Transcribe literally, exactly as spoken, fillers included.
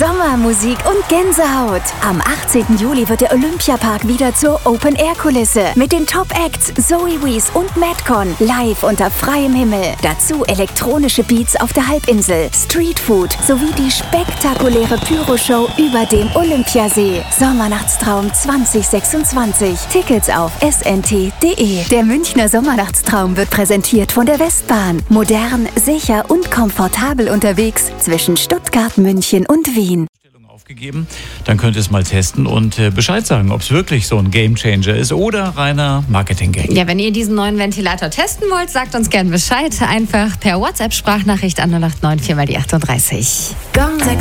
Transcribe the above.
Sommermusik und Gänsehaut. Am achtzehnten Juli wird der Olympiapark wieder zur Open-Air-Kulisse. Mit den Top-Acts Zoe Wees und Madcon live unter freiem Himmel. Dazu elektronische Beats auf der Halbinsel, Streetfood sowie die spektakuläre Pyro-Show über dem Olympiasee. Sommernachtstraum zwanzig sechsundzwanzig. Tickets auf s n t punkt d e. Der Münchner Sommernachtstraum wird präsentiert von der Westbahn. Modern, sicher und komfortabel unterwegs zwischen Stuttgart, München und Wien. Aufgegeben, dann könnt ihr es mal testen und äh, Bescheid sagen, ob es wirklich so ein Gamechanger ist oder reiner Marketing-Gag. Ja, wenn ihr diesen neuen Ventilator testen wollt, sagt uns gern Bescheid. Einfach per WhatsApp-Sprachnachricht an null acht neun vier mal die achtunddreißig. Gong